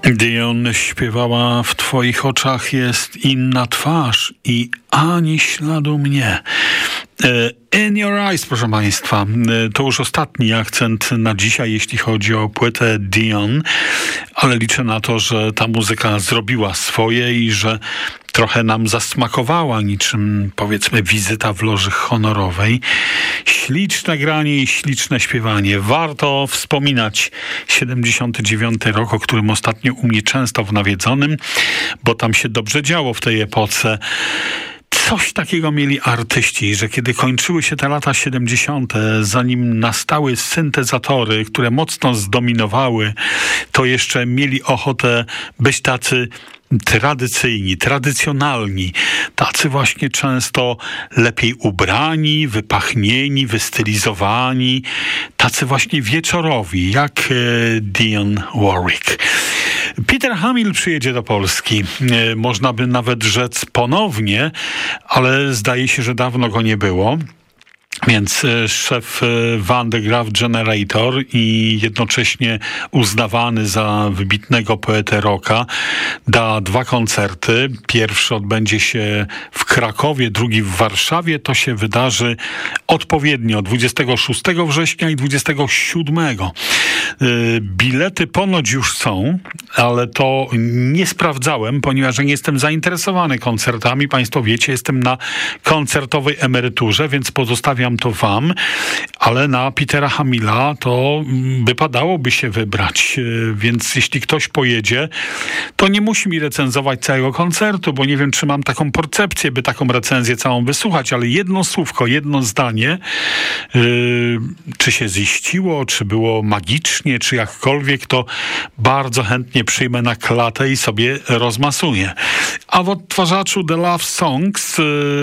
Dion śpiewała: w twoich oczach jest inna twarz i ani śladu mnie. In Your Eyes, proszę Państwa. To już ostatni akcent na dzisiaj, jeśli chodzi o płytę Dion, ale liczę na to, że ta muzyka zrobiła swoje i że trochę nam zasmakowała, niczym, powiedzmy, wizyta w loży honorowej. Śliczne granie i śliczne śpiewanie. Warto wspominać 79 rok, o którym ostatnio u mnie często w Nawiedzonym, bo tam się dobrze działo w tej epoce. Coś takiego mieli artyści, że kiedy kończyły się te lata 70., zanim nastały syntezatory, które mocno zdominowały, to jeszcze mieli ochotę być tacy tradycyjni, tradycjonalni, tacy właśnie często lepiej ubrani, wypachnieni, wystylizowani, tacy właśnie wieczorowi, jak Dionne Warwick. Peter Hamill przyjedzie do Polski. Można by nawet rzec ponownie, ale zdaje się, że dawno go nie było. Więc szef Van de Graaff Generator i jednocześnie uznawany za wybitnego poetę rocka da 2 koncerty. Pierwszy odbędzie się w Krakowie, drugi w Warszawie. To się wydarzy odpowiednio 26 września i 27. Bilety ponoć już są, ale to nie sprawdzałem, ponieważ nie jestem zainteresowany koncertami. Państwo wiecie, jestem na koncertowej emeryturze, więc pozostawiam to wam, ale na Petera Hamilla to wypadałoby się wybrać, więc jeśli ktoś pojedzie, to nie musi mi recenzować całego koncertu, bo nie wiem, czy mam taką percepcję, by taką recenzję całą wysłuchać, ale jedno słówko, jedno zdanie, czy się ziściło, czy było magicznie, czy jakkolwiek, to bardzo chętnie przyjmę na klatę i sobie rozmasuję. A w odtwarzaczu The Love Songs